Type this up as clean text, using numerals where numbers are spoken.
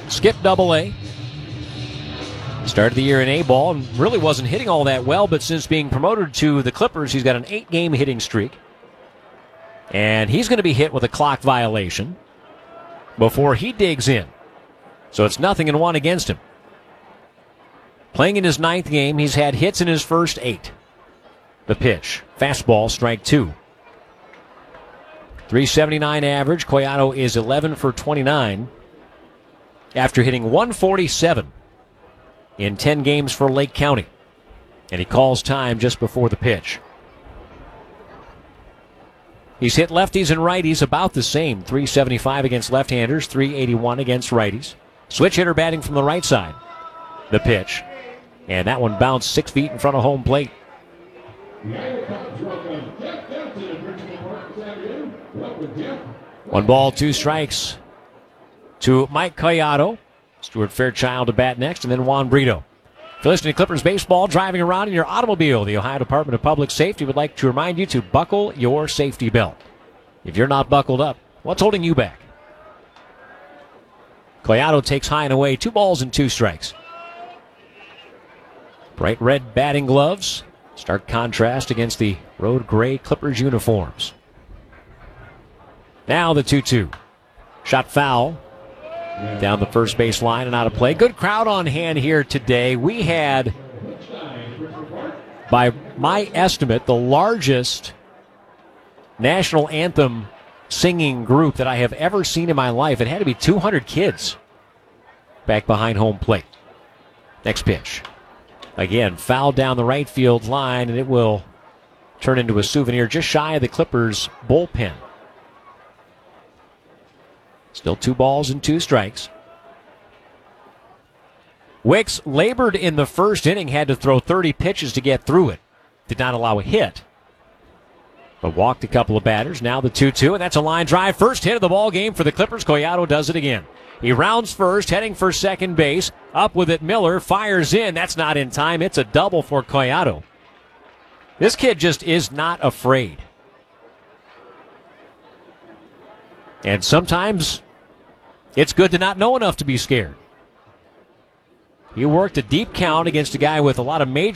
skipped Double-A. Started the year in A-ball and really wasn't hitting all that well, but since being promoted to the Clippers, he's got an 8-game hitting streak. And he's going to be hit with a clock violation before he digs in. So it's 0-1 against him. Playing in his 9th game, he's had hits in his first 8. The pitch, fastball, strike 2. 379 average. Collado is 11 for 29 after hitting 147 in 10 games for Lake County. And he calls time just before the pitch. He's hit lefties and righties about the same. 375 against left-handers, 381 against righties. Switch hitter batting from the right side. The pitch. And that one bounced 6 feet in front of home plate. 1 ball, 2 strikes to Mike Collado. Stuart Fairchild to bat next, and then Juan Brito. If you're listening to Clippers baseball, driving around in your automobile, the Ohio Department of Public Safety would like to remind you to buckle your safety belt. If you're not buckled up, what's holding you back? Collado takes high and away, 2 balls and 2 strikes. Bright red batting gloves, stark contrast against the road gray Clippers uniforms. Now the 2-2. Shot foul. Down the first base line and out of play. Good crowd on hand here today. We had, by my estimate, the largest national anthem singing group that I have ever seen in my life. It had to be 200 kids back behind home plate. Next pitch. Again, foul down the right field line, and it will turn into a souvenir just shy of the Clippers' bullpen. Still 2 balls and 2 strikes. Wicks labored in the first inning, had to throw 30 pitches to get through it. Did not allow a hit, but walked a couple of batters. Now the 2-2, and that's a line drive. First hit of the ball game for the Clippers. Collado does it again. He rounds first, heading for second base. Up with it, Miller fires in. That's not in time. It's a double for Collado. This kid just is not afraid. And sometimes it's good to not know enough to be scared. He worked a deep count against a guy with a lot of major